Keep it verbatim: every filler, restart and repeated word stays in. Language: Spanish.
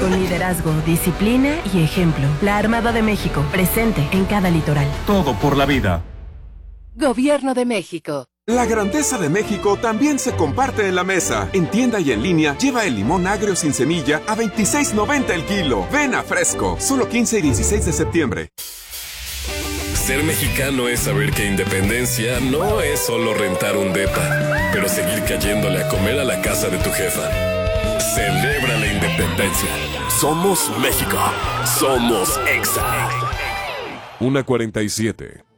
Con liderazgo, disciplina y ejemplo. La Armada de México, presente en cada litoral. Todo por la vida. Gobierno de México. La grandeza de México también se comparte en la mesa. En tienda y en línea, lleva el limón agrio sin semilla a veintiséis noventa el kilo. Ven a Fresco, solo quince y dieciséis de septiembre. Ser mexicano es saber que independencia no es solo rentar un depa, pero seguir cayéndole a comer a la casa de tu jefa. Celebra la independencia. Somos México. Somos Exa. una cuarenta y siete.